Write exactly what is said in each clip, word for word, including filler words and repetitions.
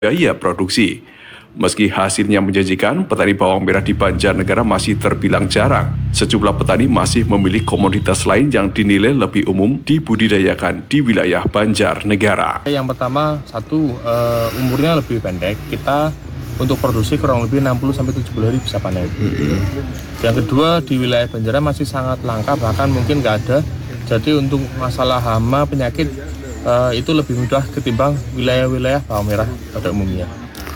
biaya produksi. Meski hasilnya menjanjikan, petani bawang merah di Banjarnegara masih terbilang jarang. Sejumlah petani masih memilih komoditas lain yang dinilai lebih umum dibudidayakan di wilayah Banjarnegara. Yang pertama, satu, uh, umurnya lebih pendek. Kita untuk produksi kurang lebih enam puluh sampai tujuh puluh hari bisa panen. Mm-hmm. Yang kedua, di wilayah Banjarnegara masih sangat langka, bahkan mungkin nggak ada. Jadi untuk masalah hama, penyakit, uh, itu lebih mudah ketimbang wilayah-wilayah bawang merah pada umumnya.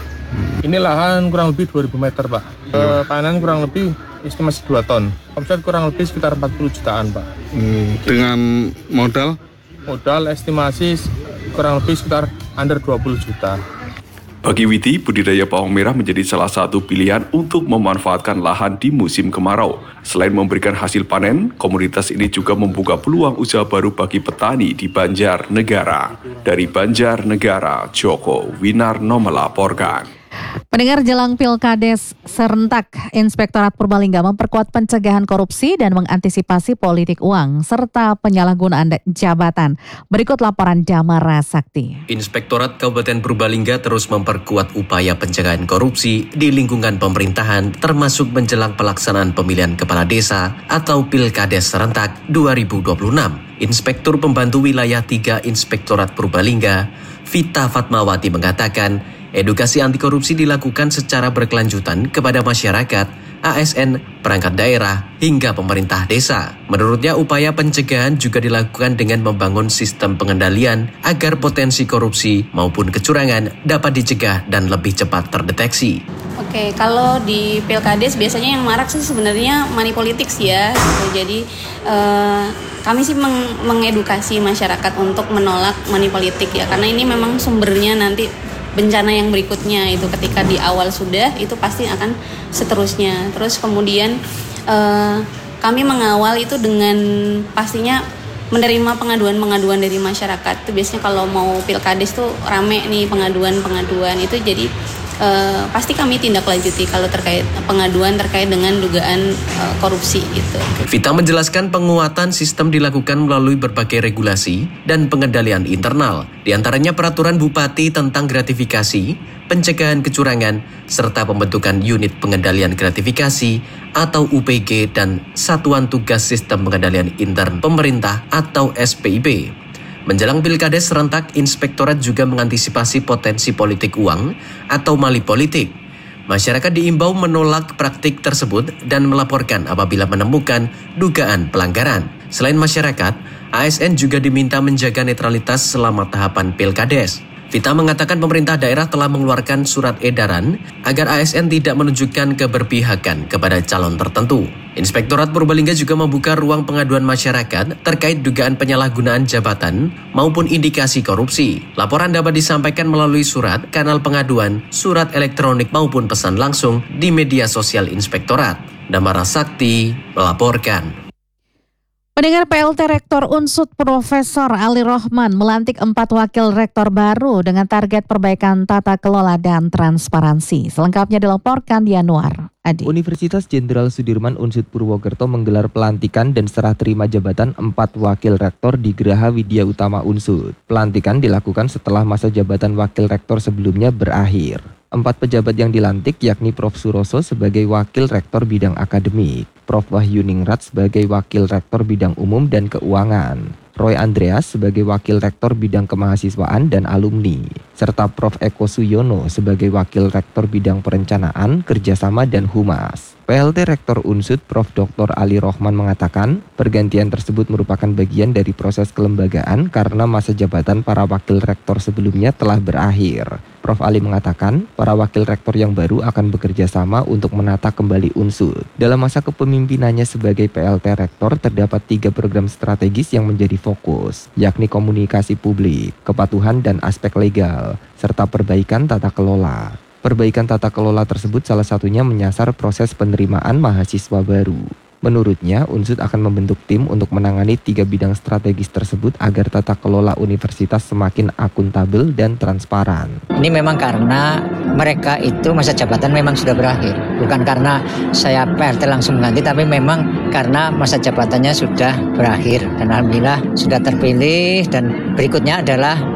Ini lahan kurang lebih dua ribu meter, Pak. E, panen kurang lebih estimasi dua ton. Omset kurang lebih sekitar empat puluh jutaan, Pak. Hmm, dengan modal? Modal estimasi kurang lebih sekitar under dua puluh juta. Bagi Witi, budidaya bawang merah menjadi salah satu pilihan untuk memanfaatkan lahan di musim kemarau. Selain memberikan hasil panen, komoditas ini juga membuka peluang usaha baru bagi petani di Banjarnegara. Dari Banjarnegara, Joko Winarno melaporkan. Pendengar, jelang Pilkades serentak, Inspektorat Purbalingga memperkuat pencegahan korupsi dan mengantisipasi politik uang serta penyalahgunaan jabatan. Berikut laporan Damara Sakti. Inspektorat Kabupaten Purbalingga terus memperkuat upaya pencegahan korupsi di lingkungan pemerintahan, termasuk menjelang pelaksanaan pemilihan kepala desa atau Pilkades serentak dua ribu dua puluh enam. Inspektur Pembantu Wilayah tiga Inspektorat Purbalingga, Vita Fatmawati mengatakan, edukasi anti korupsi dilakukan secara berkelanjutan kepada masyarakat, A S N, perangkat daerah, hingga pemerintah desa. Menurutnya, upaya pencegahan juga dilakukan dengan membangun sistem pengendalian agar potensi korupsi maupun kecurangan dapat dicegah dan lebih cepat terdeteksi. Oke, kalau di Pilkades biasanya yang marak sih sebenarnya money politics ya. Gitu. Jadi eh, kami sih meng- mengedukasi masyarakat untuk menolak money politik ya, karena ini memang sumbernya nanti bencana yang berikutnya itu ketika di awal sudah, itu pasti akan seterusnya. Terus kemudian eh, kami mengawal itu dengan pastinya menerima pengaduan-pengaduan dari masyarakat. Itu biasanya kalau mau Pilkades tuh rame nih pengaduan-pengaduan itu, jadi eh, pasti kami tindak lanjuti kalau terkait pengaduan terkait dengan dugaan eh, korupsi gitu. Vita menjelaskan penguatan sistem dilakukan melalui berbagai regulasi dan pengendalian internal, di antaranya peraturan Bupati tentang gratifikasi, pencegahan kecurangan, serta pembentukan unit pengendalian gratifikasi atau U P G dan Satuan Tugas Sistem Pengendalian Intern Pemerintah atau S P I P. Menjelang Pilkades serentak, Inspektorat juga mengantisipasi potensi politik uang atau mali politik. Masyarakat diimbau menolak praktik tersebut dan melaporkan apabila menemukan dugaan pelanggaran. Selain masyarakat, A S N juga diminta menjaga netralitas selama tahapan Pilkades. Vita mengatakan pemerintah daerah telah mengeluarkan surat edaran agar A S N tidak menunjukkan keberpihakan kepada calon tertentu. Inspektorat Purbalingga juga membuka ruang pengaduan masyarakat terkait dugaan penyalahgunaan jabatan maupun indikasi korupsi. Laporan dapat disampaikan melalui surat, kanal pengaduan, surat elektronik maupun pesan langsung di media sosial Inspektorat. Damara Sakti melaporkan. Pendengar, P L T Rektor Unsud Profesor Ali Rohman melantik empat wakil rektor baru dengan target perbaikan tata kelola dan transparansi. Selengkapnya dilaporkan Yanuar Adi. Universitas Jenderal Sudirman Unsud Purwokerto menggelar pelantikan dan serah terima jabatan empat wakil rektor di Geraha Widya Utama Unsud. Pelantikan dilakukan setelah masa jabatan wakil rektor sebelumnya berakhir. Empat pejabat yang dilantik yakni Profesor Suroso sebagai Wakil Rektor Bidang Akademik, Profesor Wahyu Ningrat sebagai Wakil Rektor Bidang Umum dan Keuangan, Roy Andreas sebagai Wakil Rektor Bidang Kemahasiswaan dan Alumni, serta Profesor Eko Suyono sebagai Wakil Rektor Bidang Perencanaan, Kerjasama dan Humas. P L T Rektor Unsud Profesor Doktor Ali Rohman mengatakan pergantian tersebut merupakan bagian dari proses kelembagaan karena masa jabatan para wakil rektor sebelumnya telah berakhir. Profesor Ali mengatakan para wakil rektor yang baru akan bekerja sama untuk menata kembali Unsud. Dalam masa kepemimpinannya sebagai P L T Rektor terdapat tiga program strategis yang menjadi fokus, yakni komunikasi publik, kepatuhan dan aspek legal, serta perbaikan tata kelola. Perbaikan tata kelola tersebut salah satunya menyasar proses penerimaan mahasiswa baru. Menurutnya, Unsud akan membentuk tim untuk menangani tiga bidang strategis tersebut agar tata kelola universitas semakin akuntabel dan transparan. Ini memang karena mereka itu masa jabatan memang sudah berakhir. Bukan karena saya P R T langsung mengganti, tapi memang karena masa jabatannya sudah berakhir. Dan alhamdulillah sudah terpilih, dan berikutnya adalah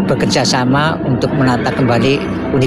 bekerja sama untuk menata kembali universitas